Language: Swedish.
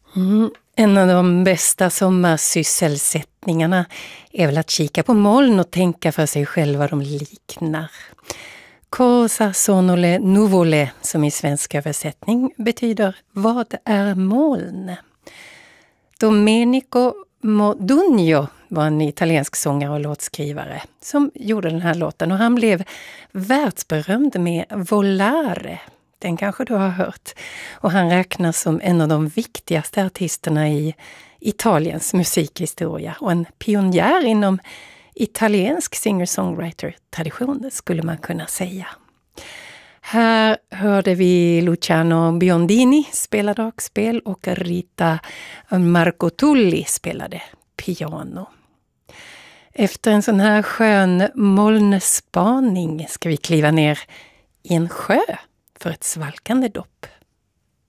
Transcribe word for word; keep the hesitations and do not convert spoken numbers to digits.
Mm. En av de bästa sommarsysselsättningarna är väl att kika på moln och tänka för sig själv vad de liknar. Cosa sono le nuvole, som i svensk översättning betyder vad är moln? Domenico Modugno var en italiensk sångare och låtskrivare som gjorde den här låten, och han blev världsberömd med Volare. Den kanske du har hört. Och han räknas som en av de viktigaste artisterna i Italiens musikhistoria och en pionjär inom italiensk singer-songwriter-tradition, skulle man kunna säga. Här hörde vi Luciano Biondini spela dragspel och Rita Marcotulli spelade piano. Efter en sån här skön molnspaning ska vi kliva ner i en sjö för ett svalkande dopp.